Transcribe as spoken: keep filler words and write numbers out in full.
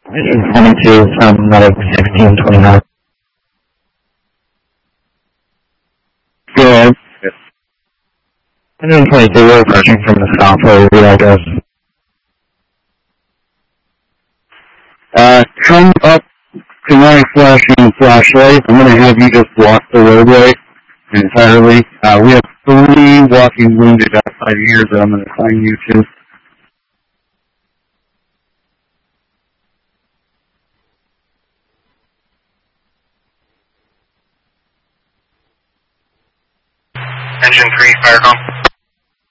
Engine twenty-two from medic sixteen twenty-nine. Good. Engine twenty-two, we're approaching from the south where the address. Uh, come up to my flashing flashlight. I'm going to have you just block the roadway entirely. Uh, we have three walking wounded outside here that I'm going to assign you to. Engine three, fire call.